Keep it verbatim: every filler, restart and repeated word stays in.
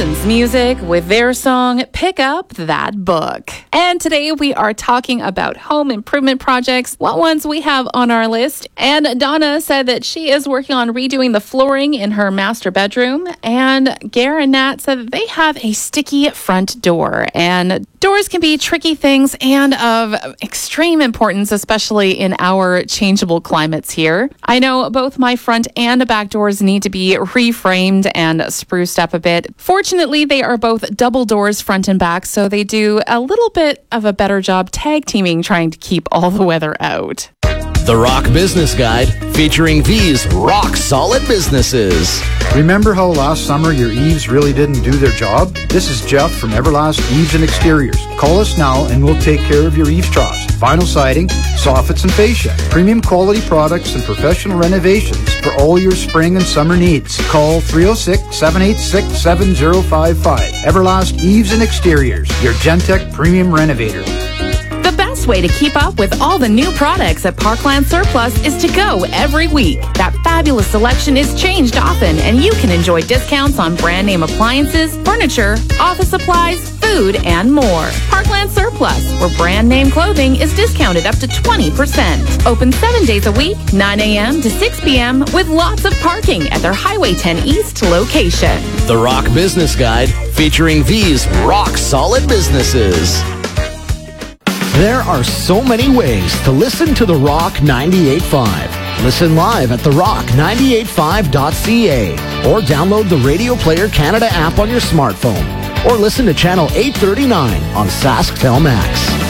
Licensed Music with their song, Pick Up That Book. And today we are talking about home improvement projects, what ones we have on our list. And Donna said that she is working on redoing the flooring in her master bedroom. And Gare and Nat said that they have a sticky front door. And doors can be tricky things and of extreme importance, especially in our changeable climates here. I know both my front and back doors need to be reframed and spruced up a bit. Fortunately, they are both double doors front and back, so they do a little bit of a better job tag teaming trying to keep all the weather out. The Rock Business Guide, featuring these rock-solid businesses. Remember how last summer your eaves really didn't do their job? This is Jeff from Everlast Eaves and Exteriors. Call us now and we'll take care of your eaves troughs, vinyl siding, soffits and fascia, premium quality products and professional renovations for all your spring and summer needs. Call three oh six, seven eight six, seven oh five five. Everlast Eaves and Exteriors, your Gentech premium renovator. The best way to keep up with all the new products at Parkland Surplus is to go every week. That fabulous selection is changed often, and you can enjoy discounts on brand name appliances, furniture, office supplies, food, and more. Parkland Surplus, where brand name clothing is discounted up to twenty percent. Open seven days a week, nine a.m. to six p.m. with lots of parking at their Highway ten East location. The Rock Business Guide, featuring these rock-solid businesses. There are so many ways to listen to The Rock ninety-eight point five. Listen live at the rock nine eight five dot c a or download the Radio Player Canada app on your smartphone or listen to Channel eight thirty-nine on SaskTel Max.